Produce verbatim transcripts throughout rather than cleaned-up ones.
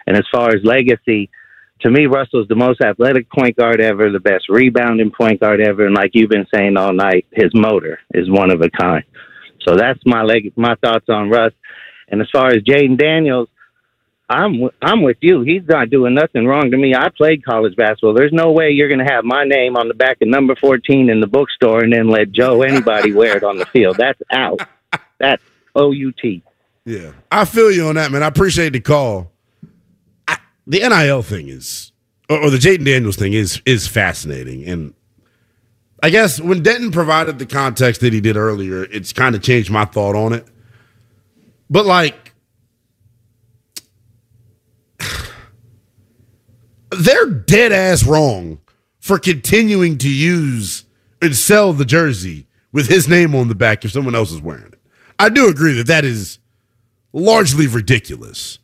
And as far as legacy, to me, Russell's the most athletic point guard ever, the best rebounding point guard ever, and like you've been saying all night, his motor is one of a kind. So that's my leg, my thoughts on Russ. And as far as Jaden Daniels, I'm I'm with you. He's not doing nothing wrong to me. I played college basketball. There's no way you're going to have my name on the back of number fourteen in the bookstore and then let Joe anybody wear it on the field. That's out. That's O U T. Yeah, I feel you on that, man. I appreciate the call. I, the N I L thing is, or, or the Jaden Daniels thing is is fascinating. And I guess when Denton provided the context that he did earlier, it's kind of changed my thought on it. But, like, they're dead-ass wrong for continuing to use and sell the jersey with his name on the back if someone else is wearing it. I do agree that that is largely ridiculous.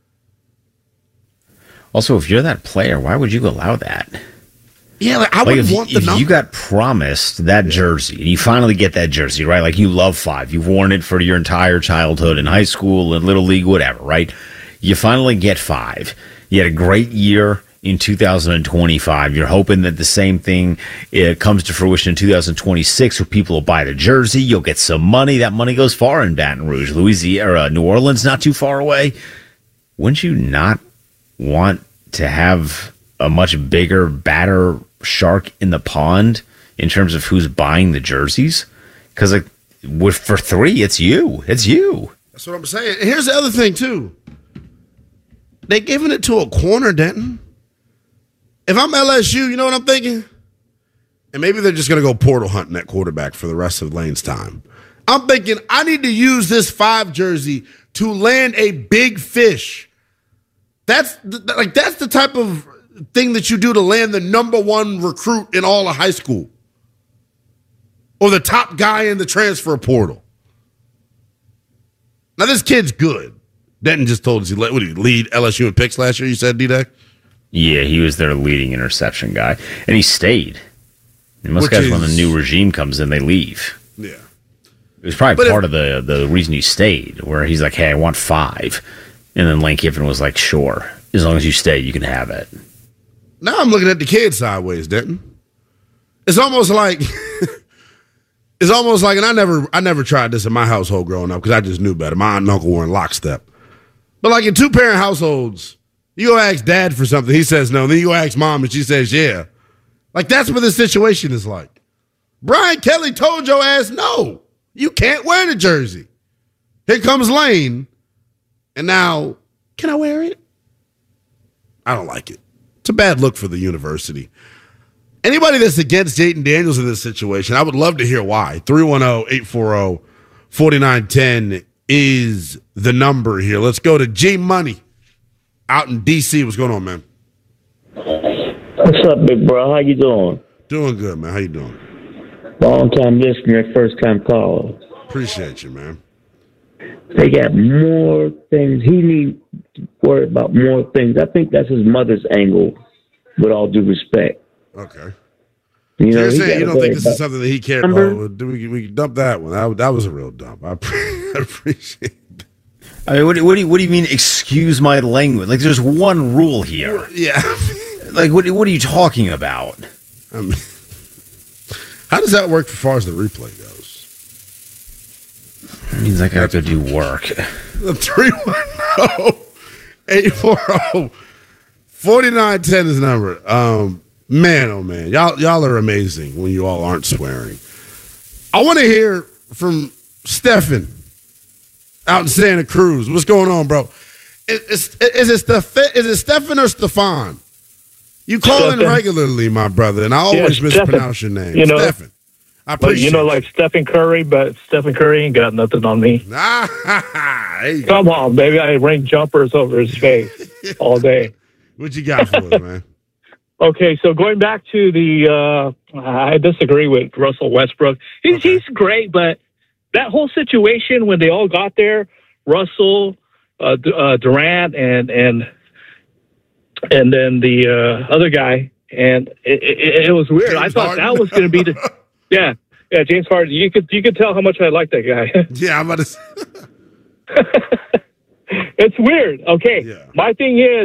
Also, if you're that player, why would you allow that? Yeah, like, I like would if, want the if number. you got promised that yeah. jersey, and you finally get that jersey, right? Like you love five. You've worn it for your entire childhood in high school and little league, whatever, right? You finally get five. You had a great year in two thousand twenty-five. You're hoping that the same thing uh, comes to fruition in two thousand twenty-six, where people will buy the jersey. You'll get some money. That money goes far in Baton Rouge, Louisiana, or uh, New Orleans, not too far away. Wouldn't you not want to have a much bigger, badder shark in the pond in terms of who's buying the jerseys? Because like, with for three, it's you. It's you. That's what I'm saying. And here's the other thing, too. They giving it to a corner, Denton. If I'm L S U, you know what I'm thinking? And maybe they're just going to go portal hunting at quarterback for the rest of Lane's time. I'm thinking I need to use this five jersey to land a big fish. That's the, like that's the type of thing that you do to land the number one recruit in all of high school, or the top guy in the transfer portal. Now this kid's good. Denton just told us he led, what did he lead L S U in picks last year? You said, D-Deck? Yeah, he was their leading interception guy, and he stayed. And most Which guys, is, when the new regime comes in, they leave. Yeah, it was probably but part if, of the the reason he stayed, where he's like, "Hey, I want five," and then Lane Kiffin was like, "Sure, as long as you stay, you can have it." Now I'm looking at the kid sideways, Denton. It's almost like it's almost like, and I never I never tried this in my household growing up because I just knew better. My aunt and uncle were in lockstep. But like in two parent households, you go ask dad for something, he says no. Then you go ask mom, and she says yeah. Like that's what the situation is like. Brian Kelly told your ass no, you can't wear the jersey. Here comes Lane, and now can I wear it? I don't like it. It's a bad look for the university. Anybody that's against Jaden Daniels in this situation, I would love to hear why. three one zero, eight four zero, four nine one zero is the number here. Let's go to G Money out in D C. What's going on, man? What's up, big bro? How you doing? Doing good, man. How you doing? Long time listener, first time caller. Appreciate you, man. They got more things. He needs to worry about more things. I think that's his mother's angle, with all due respect. Okay. You so know, you're saying you don't think this is something that he cared about? Oh, we, we can dump that one. That, that was a real dump. I appreciate it. I mean, what do, what do you what do you mean? Excuse my language. Like, there's one rule here. Yeah. Like, what what are you talking about? I mean, how does that work as far as the replay goes? It means I gotta go do work. three one zero, eight four zero, four nine one zero is the number. Um, man, oh man, y'all y'all are amazing when you all aren't swearing. I want to hear from Stefan out in Santa Cruz. What's going on, bro? Is, is, is it Steph- is it Stefan or Stefan? You call in regularly, my brother, and I always yeah, mispronounce your name. You know, Stefan. I appreciate you know, like Stephen Curry, but Stephen Curry ain't got nothing on me. Ah, Come on, baby. I ring jumpers over his face all day. What you got for us, man? Okay, so going back to the, uh, I disagree with Russell Westbrook. He's okay. he's great, but that whole situation when they all got there, Russell, uh, uh, Durant, and and and then the uh, other guy, and it, it, it was weird. James I thought Harden. That was going to be the yeah yeah James Harden. You could you could tell how much I like that guy. Yeah, I'm about to. It's weird. Okay, yeah. My thing is.